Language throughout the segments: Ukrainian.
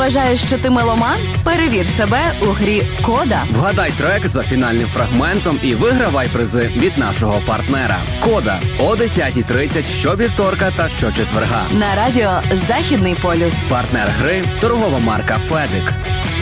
Вважаєш, що ти меломан? Перевір себе у грі «Кода». Вгадай трек за фінальним фрагментом і вигравай призи від нашого партнера. «Кода» о 10:30 щовівторка та щочетверга. На радіо «Західний полюс». Партнер гри – торгова марка «Федик».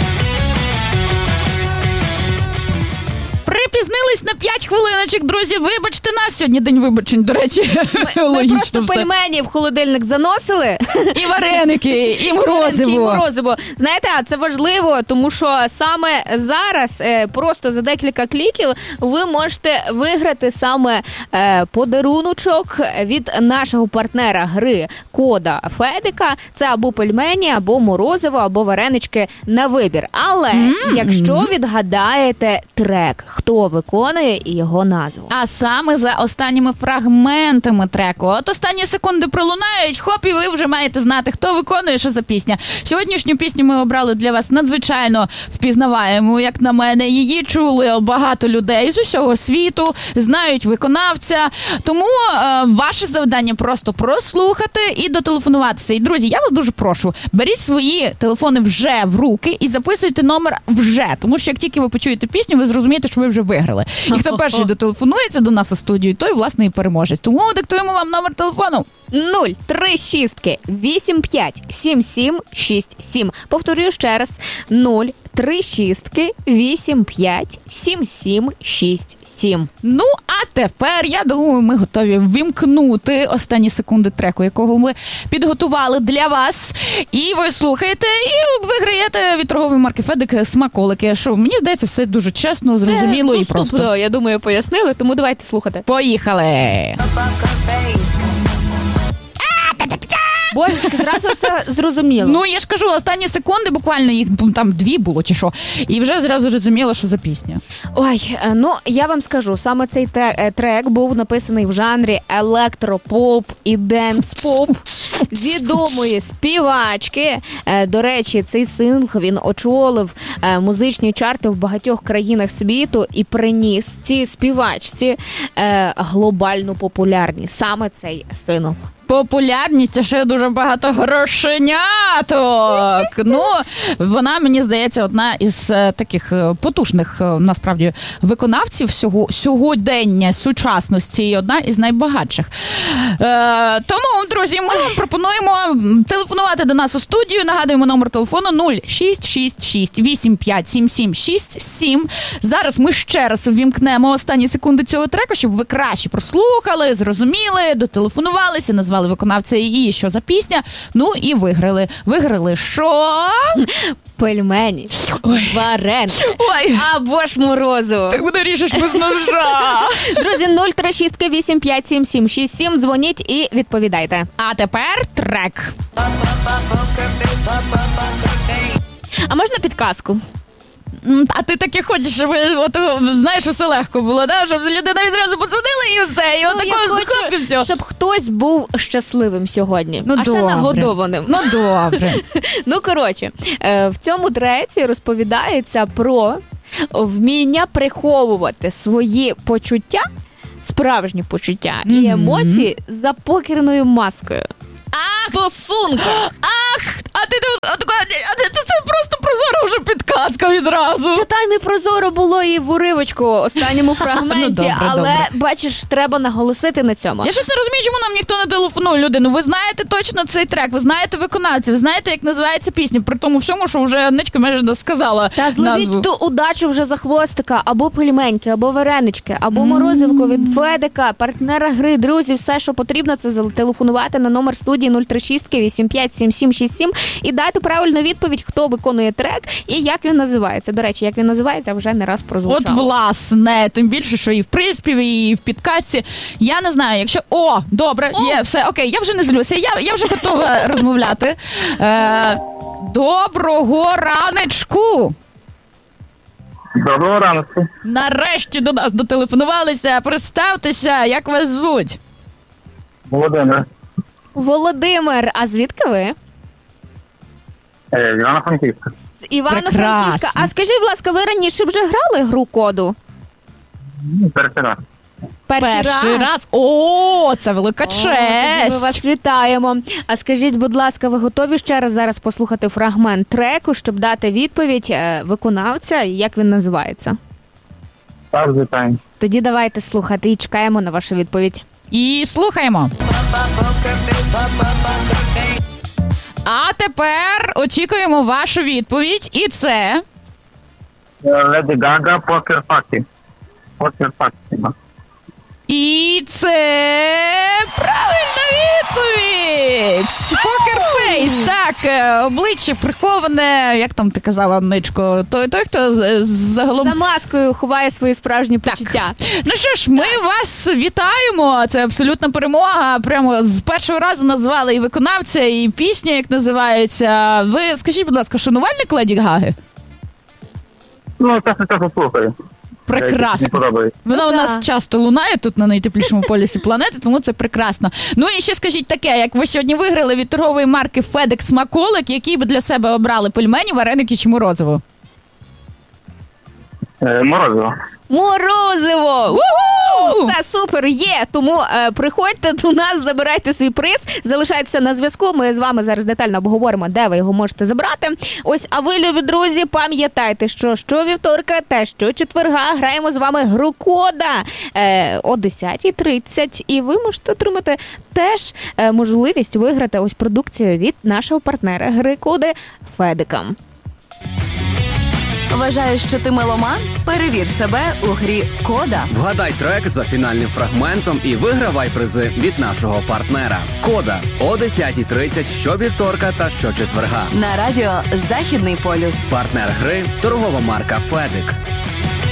Припізнились на 5 хвилиночок, друзі. Вибачте нас. Сьогодні день вибачень, до речі. Ми просто пельмені в холодильник заносили. І вареники, і морозиво. Знаєте, а це важливо, тому що саме зараз, просто за декілька кліків, ви можете виграти саме подаруночок від нашого партнера гри «Кода» Федика. Це або пельмені, або морозиво, або варенички на вибір. Але якщо відгадаєте трек, хто виконує і його назву. А саме за останніми фрагментами треку. От останні секунди пролунають, хоп, і ви вже маєте знати, хто виконує, що за пісня. Сьогоднішню пісню ми обрали для вас надзвичайно впізнаваємо, як на мене. Її чули багато людей з усього світу, знають виконавця. Тому ваше завдання просто прослухати і дотелефонуватися. І, друзі, я вас дуже прошу, беріть свої телефони вже в руки і записуйте номер вже. Тому що як тільки ви почуєте пісню, ви зрозумієте, що ви вже виграли. І хто перший дотелефонується до нас у студію, той, власне, і переможе. Тому диктуємо вам номер телефону. 036 85 77 67. Повторюю ще раз. 036 85 77 67. Ну, а тепер, я думаю, ми готові ввімкнути останні секунди треку, якого ми підготували для вас. І ви слухаєте, і виграєте від торгової марки «Федик» смаколики. Що, мені здається, все дуже чесно, зрозуміло і просто. Я думаю, пояснили, тому давайте слухати. Поїхали! Божечки, зразу все зрозуміло. Ну, я ж кажу, останні секунди, буквально їх там 2 було чи що, і вже зразу зрозуміло, що за пісня. Ой, ну, я вам скажу, саме цей трек був написаний в жанрі електропоп і денс-поп відомої співачки. До речі, цей сингл, він очолив музичні чарти в багатьох країнах світу і приніс цій співачці глобальну популярність. Саме цей сингл. Популярність, а ще дуже багато грошеняток. Ну, вона, мені здається, одна із таких потужних, насправді, виконавців сьогодення, сучасності і одна із найбагатших. Тому, друзі, ми вам пропонуємо телефонувати до нас у студію. Нагадуємо номер телефону 0666 8577 67. Зараз ми ще раз ввімкнемо останні секунди цього треку, щоб ви краще прослухали, зрозуміли, дотелефонувалися, назвали виконавця і що за пісня. Ну і виграли. Виграли що? Пельмені, вареники або ж морозиво. Так буде ріжеш без ножа. Друзі, 036 8577 67. Дзвоніть і відповідайте. А тепер трек. А можна підказку? А ти таки хочеш, щоб знаєш, усе легко було, да? Щоб людина відразу подзвонила і все, і хоп, і все. Щоб хтось був щасливим сьогодні, ну, а ще нагодованим. Ну, добре. Ну, коротше, в цьому треці розповідається про вміння приховувати свої почуття, справжні почуття і емоції за покерною маскою. Стосунки. Це просто прозора вже підказка відразу. Та там і прозоро було і в уривочку останньому фрагменті, але, бачиш, треба наголосити на цьому. Я щось не розумію, чому нам ніхто не телефонує, люди. Ну, ви знаєте точно цей трек, ви знаєте виконавців, ви знаєте, як називається пісня, при тому всьому, що вже Анечка майже сказала та зловіть ту удачу вже за хвостика, або пельменьки, або варенички, або морозивко від Федика, партнера гри, друзі, все, що потрібно, це зателефонувати на номер студії 036 85 77 67 і дати правильну відповідь, хто виконує трек і як він називається. До речі, як він називається, вже не раз прозвучало. От, власне, тим більше, що і в приспіві, і в підказці. Я не знаю, якщо... О, добре, є, все, окей, я вже не злюся, я вже готова розмовляти. Доброго ранечку! Доброго ранку. Нарешті до нас дотелефонувалися. Представтеся, як вас звуть? Володимир. Володимир, а звідки ви? Івано-Франківська. З Івано-Франківська. А скажіть, будь ласка, ви раніше вже грали гру «Коду»? Перший раз. Перший раз. О, це велика Тоді честь. ми вас вітаємо. А скажіть, будь ласка, ви готові ще раз зараз послухати фрагмент треку, щоб дати відповідь виконавця, як він називається? Так, звичайно. Тоді давайте слухати і чекаємо на вашу відповідь. І слухаємо. А тепер очікуємо вашу відповідь. І це... Леді Гага, Покер Факі. Покер Факі. І це правильна відповідь! Покерфейс, так, обличчя приховане, як там ти казала, Ничко, той хто загалом... За маскою ховає свої справжні почуття. Ну що ж, ми вас вітаємо, це абсолютна перемога, прямо з першого разу назвали і виконавця, і пісня, як називається. Ви, скажіть, будь ласка, шанувальник Леді Гаги? Ну, часно слухаю. Не Прекрасно. подобається. Вона у нас так. часто лунає тут на найтеплішому полюсі планети, тому це прекрасно. Ну і ще скажіть таке, як ви сьогодні виграли від торгової марки FedEx смаколик, який би для себе обрали пельмені, вареники чи морозиво? Морозиво. Морозиво! У-ху! Все супер є, тому приходьте до нас, забирайте свій приз, залишайтеся на зв'язку, ми з вами зараз детально обговоримо, де ви його можете забрати. Ось, а ви, любі друзі, пам'ятайте, що вівторка та щочетверга граємо з вами гру Кода о 10:30, і ви можете отримати теж можливість виграти ось продукцію від нашого партнера гри Коди Федика. Вважаєш, що ти меломан? Перевір себе у грі Кода. Вгадай трек за фінальним фрагментом і вигравай призи від нашого партнера. Кода о 10:30 щовівторка та щочетверга. На радіо Західний полюс. Партнер гри – торгова марка «Федик».